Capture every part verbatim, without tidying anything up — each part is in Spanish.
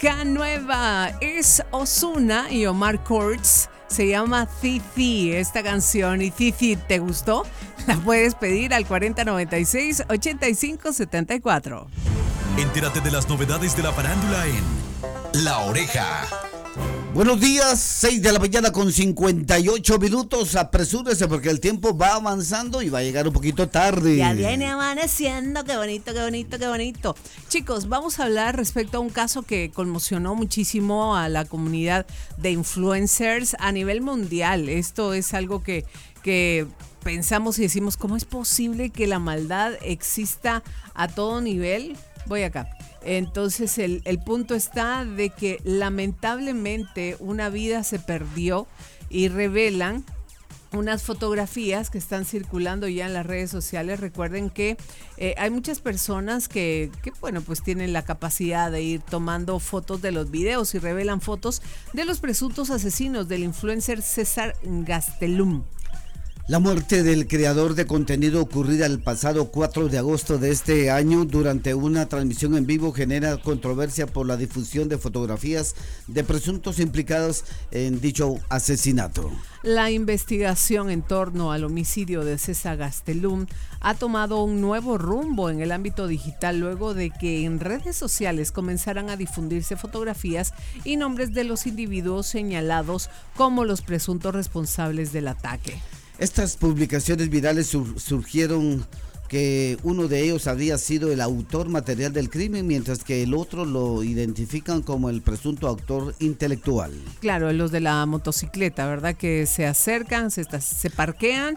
música nueva es Ozuna y Omar Courtz. Se llama Fifi esta canción. ¿Y Fifi te gustó? La puedes pedir al cuarenta noventa y seis, ochenta y cinco setenta y cuatro. Entérate de las novedades de la farándula en La Oreja. Buenos días, seis de la mañana con cincuenta y ocho minutos. Apresúrese porque el tiempo va avanzando y va a llegar un poquito tarde. Ya viene amaneciendo, qué bonito, qué bonito, qué bonito. Chicos, vamos a hablar respecto a un caso que conmocionó muchísimo a la comunidad de influencers a nivel mundial. Esto es algo que, que pensamos y decimos, ¿cómo es posible que la maldad exista a todo nivel? Voy acá. Entonces el, el punto está de que lamentablemente una vida se perdió y revelan unas fotografías que están circulando ya en las redes sociales. Recuerden que eh, hay muchas personas que, que, bueno, pues tienen la capacidad de ir tomando fotos de los videos y revelan fotos de los presuntos asesinos del influencer César Gastelum. La muerte del creador de contenido ocurrida el pasado cuatro de agosto de este año durante una transmisión en vivo genera controversia por la difusión de fotografías de presuntos implicados en dicho asesinato. La investigación en torno al homicidio de César Gastelum ha tomado un nuevo rumbo en el ámbito digital luego de que en redes sociales comenzaran a difundirse fotografías y nombres de los individuos señalados como los presuntos responsables del ataque. Estas publicaciones virales sur- surgieron que uno de ellos habría sido el autor material del crimen, mientras que el otro lo identifican como el presunto autor intelectual. Claro, los de la motocicleta, ¿verdad? Que se acercan, se, está, se parquean,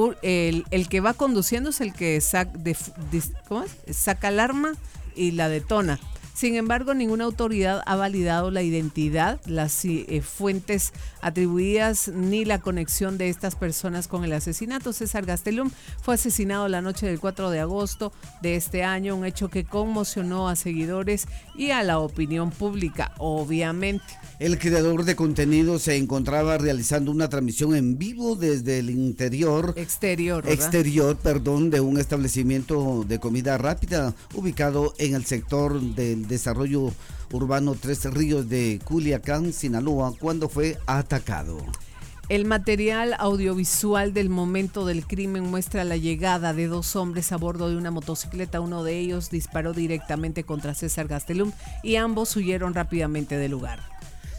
el, el que va conduciendo es el que sac, de, de, ¿cómo es? saca el arma y la detona. Sin embargo, ninguna autoridad ha validado la identidad, las eh, fuentes atribuidas ni la conexión de estas personas con el asesinato. César Gastelum fue asesinado la noche del cuatro de agosto de este año, un hecho que conmocionó a seguidores y a la opinión pública, obviamente. El creador de contenido se encontraba realizando una transmisión en vivo desde el interior exterior, ¿verdad? exterior, perdón, de un establecimiento de comida rápida ubicado en el sector del desarrollo urbano Tres Ríos de Culiacán, Sinaloa, cuando fue atacado. El material audiovisual del momento del crimen muestra la llegada de dos hombres a bordo de una motocicleta. Uno de ellos disparó directamente contra César Gastelum y ambos huyeron rápidamente del lugar.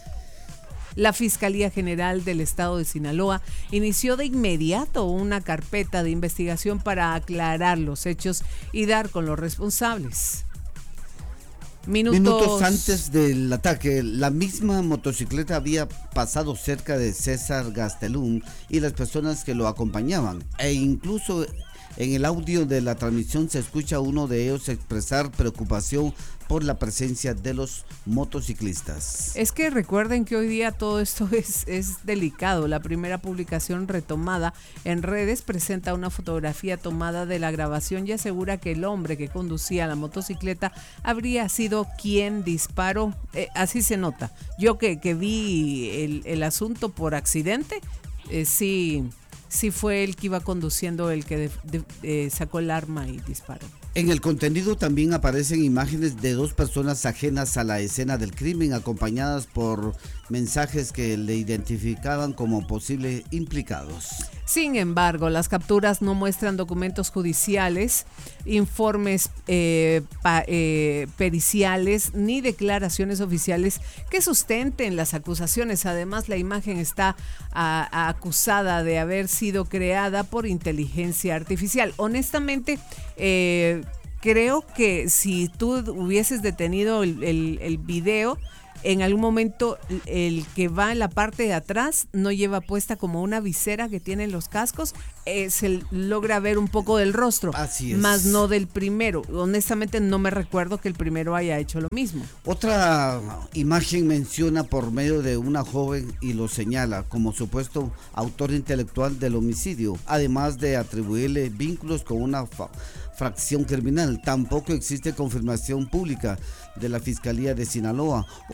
La Fiscalía General del Estado de Sinaloa inició de inmediato una carpeta de investigación para aclarar los hechos y dar con los responsables. Minutos, Minutos antes del ataque, la misma motocicleta había pasado cerca de César Gastelum y las personas que lo acompañaban, e incluso en el audio de la transmisión se escucha a uno de ellos expresar preocupación por la presencia de los motociclistas. Es que recuerden que hoy día todo esto es, es delicado. La primera publicación retomada en redes presenta una fotografía tomada de la grabación y asegura que el hombre que conducía la motocicleta habría sido quien disparó. Eh, así se nota. Yo que, que vi el, el asunto por accidente, eh, sí, sí fue el que iba conduciendo el que de, de, eh, sacó el arma y disparó. En el contenido también aparecen imágenes de dos personas ajenas a la escena del crimen, acompañadas por mensajes que le identificaban como posibles implicados. Sin embargo, las capturas no muestran documentos judiciales, informes eh, pa, eh, periciales ni declaraciones oficiales que sustenten las acusaciones. Además, la imagen está a, a acusada de haber sido creada por inteligencia artificial. Honestamente, eh, creo que si tú hubieses detenido el, el, el video, en algún momento el que va en la parte de atrás no lleva puesta como una visera que tienen los cascos, eh, se logra ver un poco del rostro, así es, más no del primero. Honestamente no me recuerdo que el primero haya hecho lo mismo. Otra imagen menciona por medio de una joven y lo señala como supuesto autor intelectual del homicidio, además de atribuirle vínculos con una fa- fracción criminal. Tampoco existe confirmación pública de la Fiscalía de Sinaloa o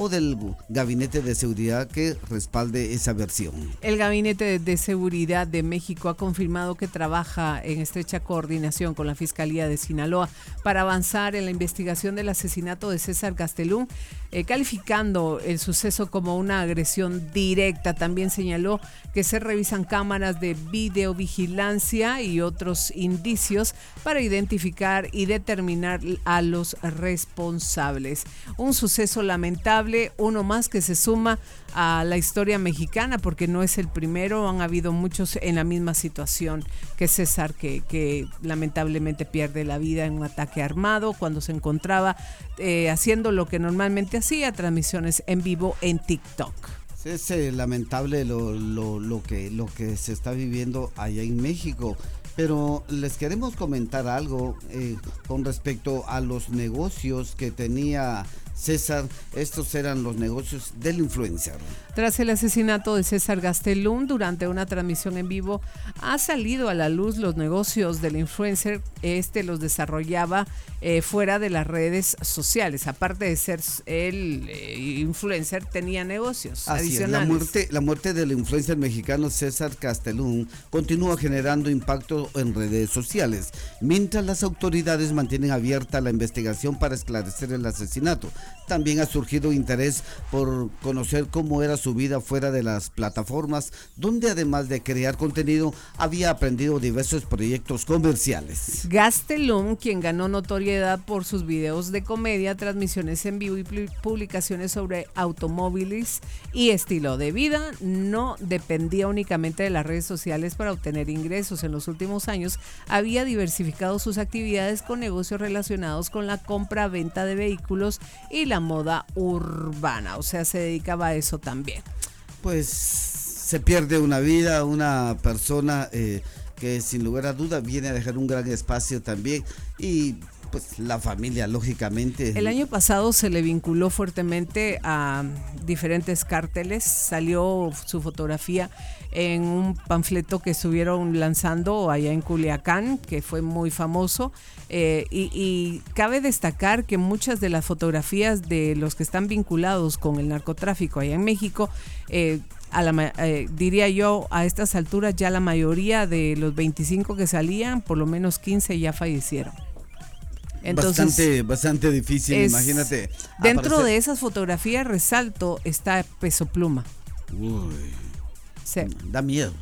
del Gabinete de Seguridad que respalde esa versión. El Gabinete de Seguridad de México ha confirmado que trabaja en estrecha coordinación con la Fiscalía de Sinaloa para avanzar en la investigación del asesinato de César Gastelum, eh, calificando el suceso como una agresión directa. También señaló que se revisan cámaras de videovigilancia y otros indicios para identificar y determinar a los responsables. Un suceso lamentable, uno más que se suma a la historia mexicana, porque no es el primero, han habido muchos en la misma situación que César, que, que lamentablemente pierde la vida en un ataque armado cuando se encontraba eh, haciendo lo que normalmente hacía, transmisiones en vivo en TikTok. Es eh, lamentable lo, lo, lo, que, lo que se está viviendo allá en México, pero les queremos comentar algo eh, con respecto a los negocios que tenía César. Estos eran los negocios del influencer. Tras el asesinato de César Gastelum, durante una transmisión en vivo, ha salido a la luz los negocios del influencer. Este los desarrollaba eh, fuera de las redes sociales. Aparte de ser el eh, influencer, tenía negocios Así adicionales. Es, la muerte, la muerte del influencer mexicano César Gastelum continúa generando impacto en redes sociales, mientras las autoridades mantienen abierta la investigación para esclarecer el asesinato. También ha surgido interés por conocer cómo era su vida fuera de las plataformas, donde además de crear contenido, había aprendido diversos proyectos comerciales. Gastelum, quien ganó notoriedad por sus videos de comedia, transmisiones en vivo y publicaciones sobre automóviles y estilo de vida, no dependía únicamente de las redes sociales para obtener ingresos. En los últimos años había diversificado sus actividades con negocios relacionados con la compra-venta de vehículos y la moda urbana, o sea, se dedicaba a eso también. Pues se pierde una vida, una persona eh, que sin lugar a duda viene a dejar un gran espacio también, y pues la familia, lógicamente. El año pasado se le vinculó fuertemente a diferentes cárteles, salió su fotografía en un panfleto que estuvieron lanzando allá en Culiacán, que fue muy famoso, eh, y, y cabe destacar que muchas de las fotografías de los que están vinculados con el narcotráfico allá en México, eh, a la, eh, diría yo, a estas alturas ya la mayoría de los veinticinco que salían, por lo menos quince ya fallecieron. Entonces, bastante, bastante difícil, es, imagínate. Dentro aparecer. de esas fotografías, resalto, está Peso Pluma. Uy, sí. Da miedo.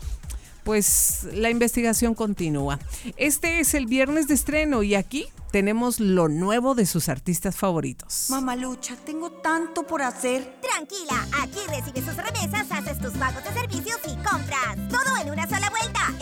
Pues la investigación continúa. Este es el viernes de estreno y aquí tenemos lo nuevo de sus artistas favoritos. Mamalucha, tengo tanto por hacer. Tranquila, aquí recibes sus remesas, haces tus pagos de servicios y compras. Todo en una sola vuelta.